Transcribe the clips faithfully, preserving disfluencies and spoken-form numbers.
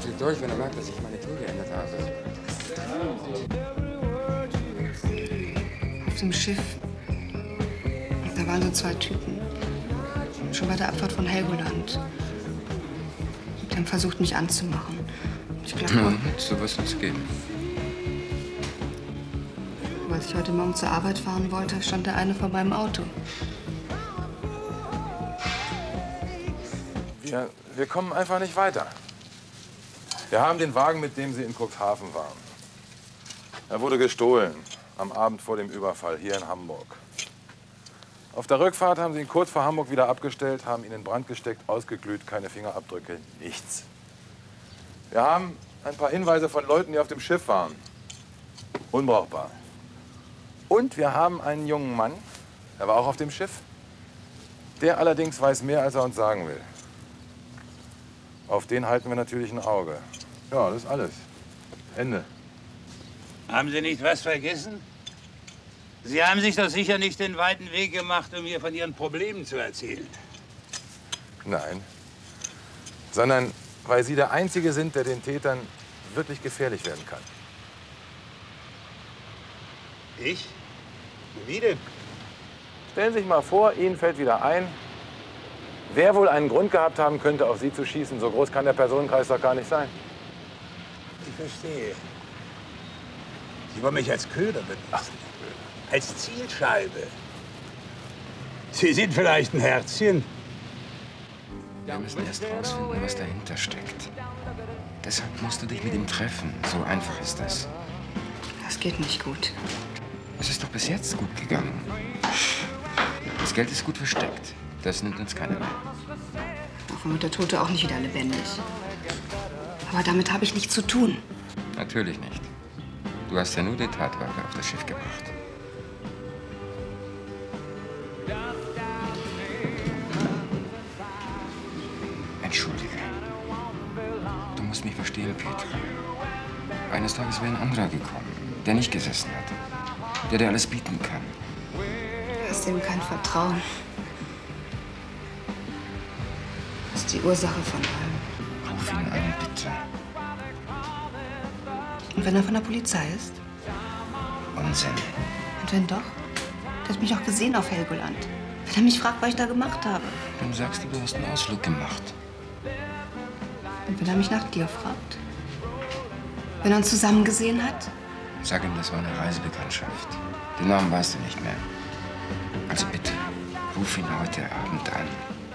dreht durch, wenn er merkt, dass ich meine Tour geändert habe. Auf dem Schiff, da waren so zwei Typen. Schon bei der Abfahrt von Helgoland. Die haben versucht, mich anzumachen. Ich glaube, hm, so was uns geben. Als ich heute Morgen zur Arbeit fahren wollte, stand der eine vor meinem Auto. Wir, wir kommen einfach nicht weiter. Wir haben den Wagen, mit dem Sie in Cuxhaven waren. Er wurde gestohlen am Abend vor dem Überfall hier in Hamburg. Auf der Rückfahrt haben Sie ihn kurz vor Hamburg wieder abgestellt, haben ihn in Brand gesteckt, ausgeglüht, keine Fingerabdrücke, nichts. Wir haben ein paar Hinweise von Leuten, die auf dem Schiff waren. Unbrauchbar. Und wir haben einen jungen Mann, er war auch auf dem Schiff. Der allerdings weiß mehr, als er uns sagen will. Auf den halten wir natürlich ein Auge. Ja, das ist alles. Ende. Haben Sie nicht was vergessen? Sie haben sich doch sicher nicht den weiten Weg gemacht, um mir von Ihren Problemen zu erzählen. Nein. Sondern weil Sie der Einzige sind, der den Tätern wirklich gefährlich werden kann. Ich? Wie denn? Stellen Sie sich mal vor, Ihnen fällt wieder ein, wer wohl einen Grund gehabt haben könnte, auf Sie zu schießen. So groß kann der Personenkreis doch gar nicht sein. Ich verstehe. Sie wollen mich als Köder benutzen. Als Zielscheibe. Sie sind vielleicht ein Herzchen. Wir müssen erst rausfinden, was dahinter steckt. Deshalb musst du dich mit ihm treffen. So einfach ist das. Das geht nicht gut. Es ist doch bis jetzt gut gegangen. Das Geld ist gut versteckt. Das nimmt uns keiner mehr. Davon wird der Tote auch nicht wieder lebendig. Aber damit habe ich nichts zu tun. Natürlich nicht. Du hast ja nur die Tatwaffe auf das Schiff gebracht. Entschuldige. Du musst mich verstehen, Petra. Eines Tages wäre ein anderer gekommen, der nicht gesessen hat. Der dir alles bieten kann. Du hast ihm kein Vertrauen. Das ist die Ursache von allem. Ruf ihn an, bitte. Und wenn er von der Polizei ist? Unsinn. Und wenn doch? Der hat mich auch gesehen auf Helgoland. Wenn er mich fragt, was ich da gemacht habe. Dann sagst du, du hast einen Ausflug gemacht. Und wenn er mich nach dir fragt? Wenn er uns zusammen gesehen hat? Sag ihm, das war eine Reisebekanntschaft. Den Namen weißt du nicht mehr. Also bitte, ruf ihn heute Abend an.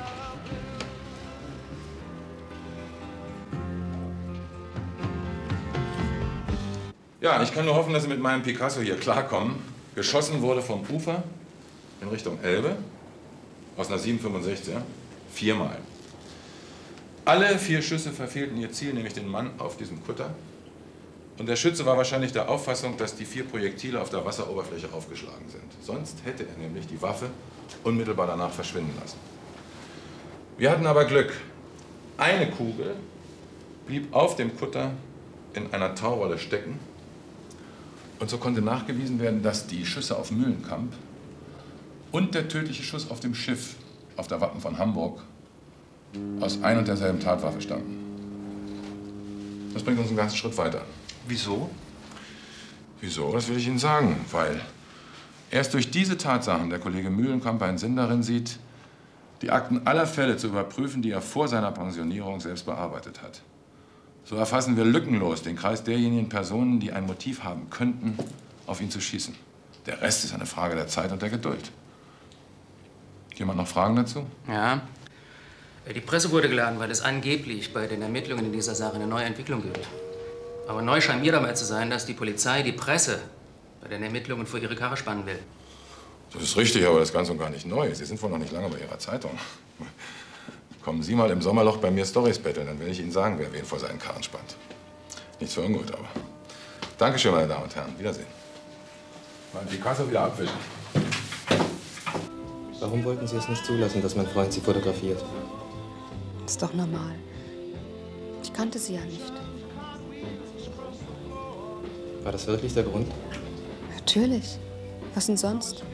Ja, ich kann nur hoffen, dass Sie mit meinem Picasso hier klarkommen. Geschossen wurde vom Ufer in Richtung Elbe aus einer sieben fünfundsechziger viermal. Alle vier Schüsse verfehlten ihr Ziel, nämlich den Mann auf diesem Kutter. Und der Schütze war wahrscheinlich der Auffassung, dass die vier Projektile auf der Wasseroberfläche aufgeschlagen sind. Sonst hätte er nämlich die Waffe unmittelbar danach verschwinden lassen. Wir hatten aber Glück. Eine Kugel blieb auf dem Kutter in einer Taurolle stecken. Und so konnte nachgewiesen werden, dass die Schüsse auf Mühlenkamp und der tödliche Schuss auf dem Schiff auf der Wappen von Hamburg aus ein und derselben Tatwaffe stammten. Das bringt uns einen ganzen Schritt weiter. Wieso? Wieso? Das will ich Ihnen sagen. Weil erst durch diese Tatsachen der Kollege Mühlenkamp einen Sinn darin sieht, die Akten aller Fälle zu überprüfen, die er vor seiner Pensionierung selbst bearbeitet hat. So erfassen wir lückenlos den Kreis derjenigen Personen, die ein Motiv haben könnten, auf ihn zu schießen. Der Rest ist eine Frage der Zeit und der Geduld. Jemand noch Fragen dazu? Ja. Die Presse wurde geladen, weil es angeblich bei den Ermittlungen in dieser Sache eine neue Entwicklung gibt. Aber neu scheint mir dabei zu sein, dass die Polizei die Presse bei den Ermittlungen vor ihre Karre spannen will. Das ist richtig, aber das ist ganz und gar nicht neu. Sie sind wohl noch nicht lange bei Ihrer Zeitung. Kommen Sie mal im Sommerloch bei mir Storys betteln, dann werde ich Ihnen sagen, wer wen vor seinen Karren spannt. Nichts für ungut, aber. Dankeschön, meine Damen und Herren. Wiedersehen. Mal Picasso wieder abwischen. Warum wollten Sie es nicht zulassen, dass mein Freund Sie fotografiert? Das ist doch normal. Ich kannte sie ja nicht. War das wirklich der Grund? Natürlich. Was denn sonst?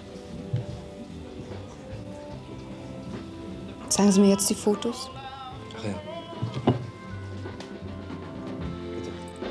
Zeigen Sie mir jetzt die Fotos? Ach ja. Bitte.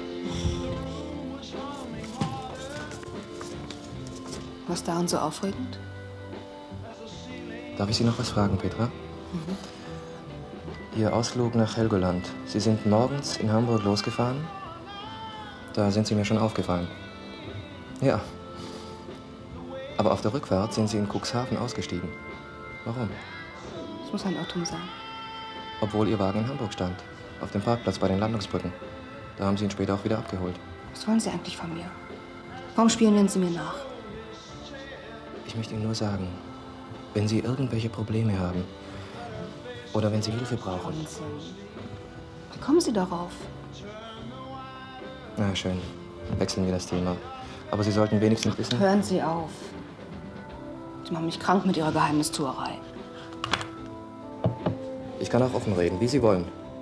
Was daran so aufregend? Darf ich Sie noch was fragen, Petra? Mhm. Ihr Ausflug nach Helgoland. Sie sind morgens in Hamburg losgefahren? Da sind Sie mir schon aufgefallen. Ja. Aber auf der Rückfahrt sind Sie in Cuxhaven ausgestiegen. Warum? Es muss ein Irrtum sein. Obwohl Ihr Wagen in Hamburg stand. Auf dem Parkplatz bei den Landungsbrücken. Da haben Sie ihn später auch wieder abgeholt. Was wollen Sie eigentlich von mir? Warum spionieren Sie mir nach? Ich möchte Ihnen nur sagen, wenn Sie irgendwelche Probleme haben oder wenn Sie Hilfe brauchen. Wie kommen Sie darauf? Na schön, wechseln wir das Thema. Aber Sie sollten wenigstens wissen... Hören Sie auf. Sie machen mich krank mit Ihrer Geheimnistuerei. Ich kann auch offen reden, wie Sie wollen.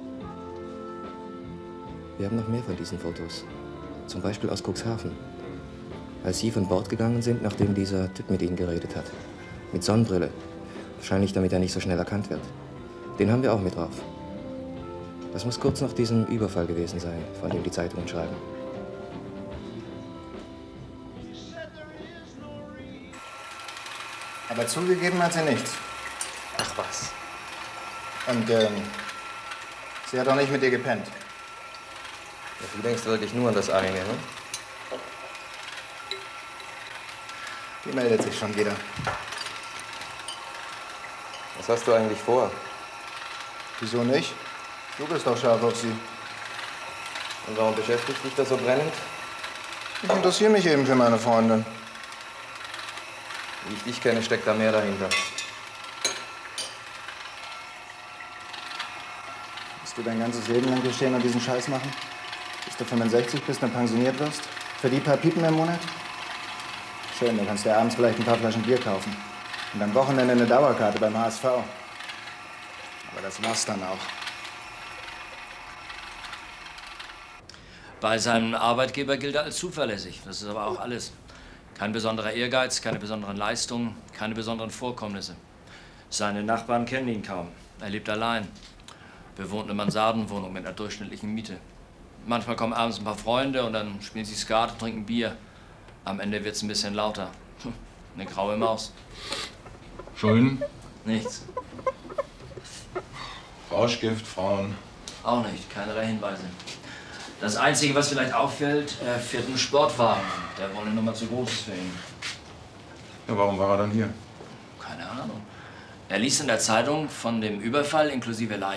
Wir haben noch mehr von diesen Fotos. Zum Beispiel aus Cuxhaven. Als Sie von Bord gegangen sind, nachdem dieser Typ mit Ihnen geredet hat. Mit Sonnenbrille. Wahrscheinlich, damit er nicht so schnell erkannt wird. Den haben wir auch mit drauf. Das muss kurz nach diesem Überfall gewesen sein, von dem die Zeitungen schreiben. Aber zugegeben hat sie nichts. Ach was. Und ähm, sie hat auch nicht mit dir gepennt. Ja, du denkst wirklich nur an das eine, ne? Die meldet sich schon wieder. Was hast du eigentlich vor? Wieso nicht? Du bist doch scharf auf sie. Und warum beschäftigt dich das so brennend? Ich interessiere mich eben für meine Freundin. Wie ich dich kenne, steckt da mehr dahinter. Willst du dein ganzes Leben lang hier stehen und diesen Scheiß machen? Bis du fünfundsechzig bist und pensioniert wirst? Für die paar Piepen im Monat? Schön, du kannst dir abends vielleicht ein paar Flaschen Bier kaufen. Und am Wochenende eine Dauerkarte beim H S V. Aber das war's dann auch. Bei seinem Arbeitgeber gilt er als zuverlässig. Das ist aber auch alles. Kein besonderer Ehrgeiz, keine besonderen Leistungen, keine besonderen Vorkommnisse. Seine Nachbarn kennen ihn kaum. Er lebt allein. Bewohnt eine Mansardenwohnung mit einer durchschnittlichen Miete. Manchmal kommen abends ein paar Freunde und dann spielen sie Skat und trinken Bier. Am Ende wird's ein bisschen lauter. Eine graue Maus. Schulden? Nichts. Rauschgift, Frauen? Auch nicht, keinerlei Hinweise. Das Einzige, was vielleicht auffällt, er fährt einen Sportwagen. Der wohl eine Nummer zu groß ist für ihn. Ja, warum war er dann hier? Keine Ahnung. Er liest in der Zeitung von dem Überfall inklusive Leichen.